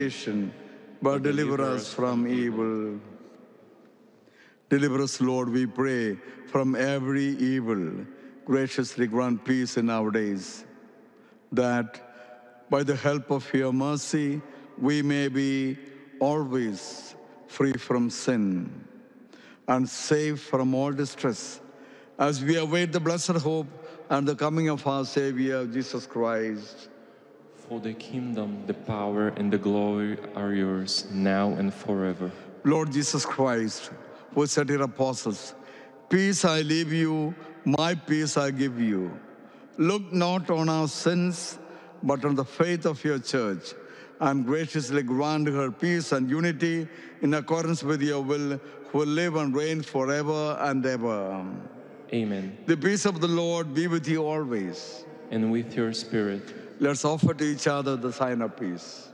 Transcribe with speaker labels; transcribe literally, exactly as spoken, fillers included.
Speaker 1: temptation, but deliver us from evil. Deliver us, Lord, we pray, from every evil. Graciously grant peace in our days, that by the help of your mercy, we may be always free from sin and safe from all distress, as we await the blessed hope and the coming of our Savior, Jesus Christ.
Speaker 2: For the kingdom, the power, and the glory are yours, now and forever.
Speaker 1: Lord Jesus Christ, who said to your apostles, peace I leave you, my peace I give you. Look not on our sins, but on the faith of your church, and graciously grant her peace and unity in accordance with your will, who will live and reign forever and ever.
Speaker 2: Amen.
Speaker 1: The peace of the Lord be with you always.
Speaker 2: And with your spirit.
Speaker 1: Let's offer to each other the sign of peace.